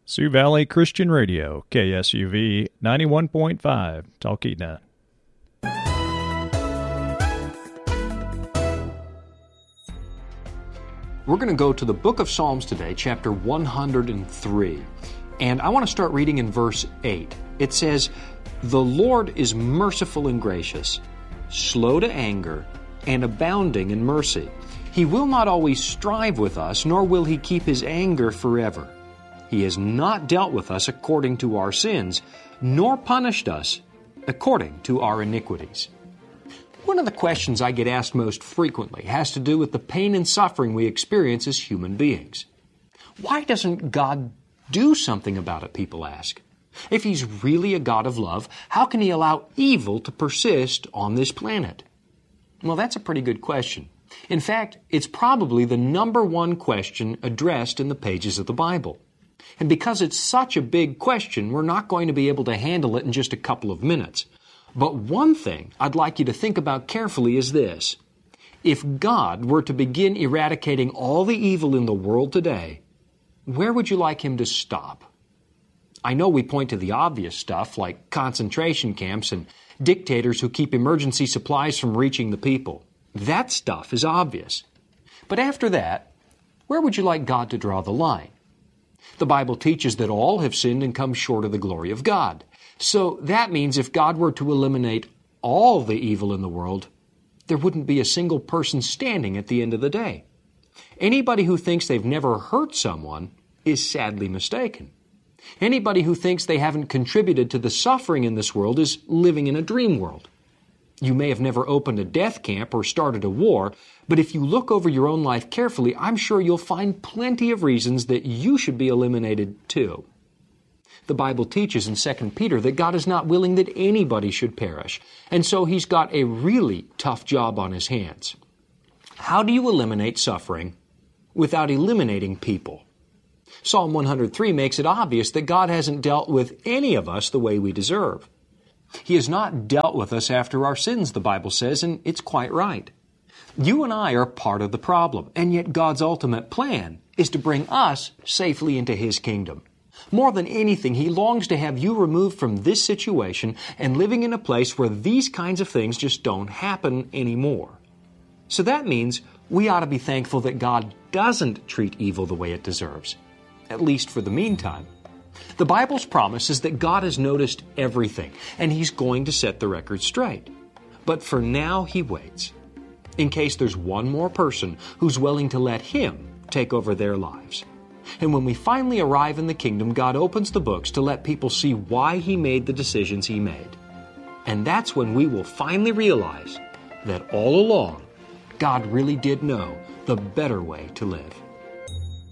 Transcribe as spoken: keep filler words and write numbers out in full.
Sioux Valley Christian Radio, K S U V ninety-one point five, Talkeetna. We're going to go to the book of Psalms today, chapter one hundred three. And I want to start reading in verse eight. It says, "The Lord is merciful and gracious, slow to anger, and abounding in mercy. He will not always strive with us, nor will He keep His anger forever. He has not dealt with us according to our sins, nor punished us according to our iniquities." One of the questions I get asked most frequently has to do with the pain and suffering we experience as human beings. Why doesn't God do something about it, people ask? If He's really a God of love, how can He allow evil to persist on this planet? Well, that's a pretty good question. In fact, it's probably the number one question addressed in the pages of the Bible. And because it's such a big question, we're not going to be able to handle it in just a couple of minutes. But one thing I'd like you to think about carefully is this. If God were to begin eradicating all the evil in the world today, where would you like Him to stop? I know we point to the obvious stuff like concentration camps and dictators who keep emergency supplies from reaching the people. That stuff is obvious. But after that, where would you like God to draw the line? The Bible teaches that all have sinned and come short of the glory of God. So that means if God were to eliminate all the evil in the world, there wouldn't be a single person standing at the end of the day. Anybody who thinks they've never hurt someone is sadly mistaken. Anybody who thinks they haven't contributed to the suffering in this world is living in a dream world. You may have never opened a death camp or started a war, but if you look over your own life carefully, I'm sure you'll find plenty of reasons that you should be eliminated too. The Bible teaches in Second Peter that God is not willing that anybody should perish, and so He's got a really tough job on His hands. How do you eliminate suffering without eliminating people? Psalm one hundred three makes it obvious that God hasn't dealt with any of us the way we deserve. He has not dealt with us after our sins, the Bible says, and it's quite right. You and I are part of the problem, and yet God's ultimate plan is to bring us safely into His kingdom. More than anything, He longs to have you removed from this situation and living in a place where these kinds of things just don't happen anymore. So that means we ought to be thankful that God doesn't treat evil the way it deserves, at least for the meantime. The Bible's promise is that God has noticed everything, and He's going to set the record straight. But for now, He waits, in case there's one more person who's willing to let Him take over their lives. And when we finally arrive in the kingdom, God opens the books to let people see why He made the decisions He made. And that's when we will finally realize that all along, God really did know the better way to live.